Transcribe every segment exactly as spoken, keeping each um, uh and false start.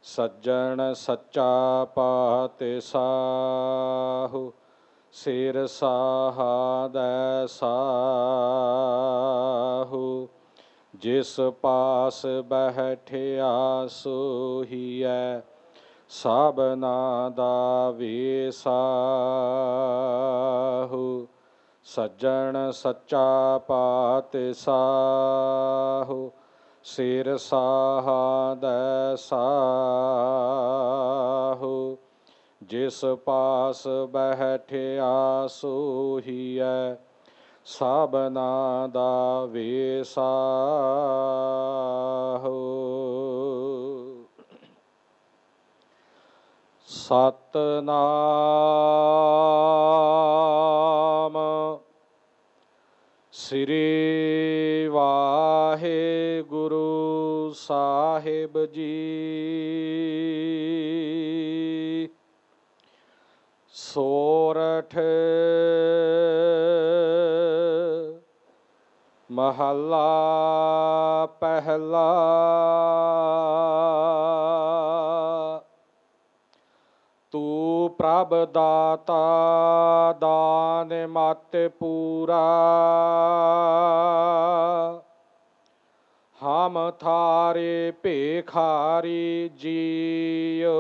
ਸੱਜਣ ਸੱਚਾ ਪਾਤਿ ਸਾਹੁ, ਸਿਰ ਸਾਹਾਦੈ ਸਾਹੁ। ਜਿਸ ਪਾਸ ਬੈਠਿਆ ਸੋਹੀਐ, ਸਭਨਾ ਦਾ ਵੇਸਾਹੁ। ਸੱਜਣ ਸੱਚਾ ਪਾਤਿ ਸਾਹੁ, ਸਿਰ ਸਾਹਾਦੈ ਸਾਹੁ। ਜਿਸ ਪਾਸ ਬੈਠਿਆ ਸੋਹੀਐ, ਸਭਨਾ ਦਾ ਵੇਸਾਹੁ। ਸਤਿਨਾਮ ਸ੍ਰੀ ਵਾਹਿਗੁਰੂ ਸਾਹਿਬ ਜੀ। ਸੋਰਠ ਮਹੱਲਾ ਪਹਿਲਾ। ਤੂੰ ਪ੍ਰਭ ਦਾਤਾ ਦਾਨ ਮਤ ਪੂਰਾ, ਹਮ ਥਾਰੇ ਭੇਖਾਰੀ ਜੀਉ।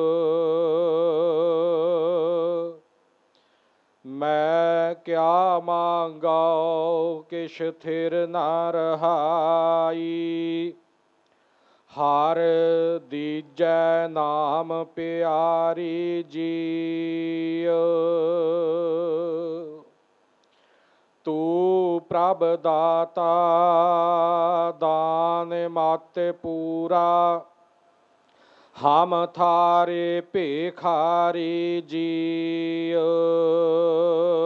ਮੈਂ ਕਿਆ ਮੰਗਾਉ ਕਿਛ ਥਿਰ ਨ ਰਹਾਈ, ਹਰ ਦੀਜੈ ਨਾਮ ਪਿਆਰੀ ਜੀਉ। ਤੂੰ ਪ੍ਰਭ ਦਾਤਾ ਦਾਨ ਮਤ ਪੂਰਾ, ਹਮ ਥਾਰੇ ਭੇਖਾਰੀ ਜੀਉ।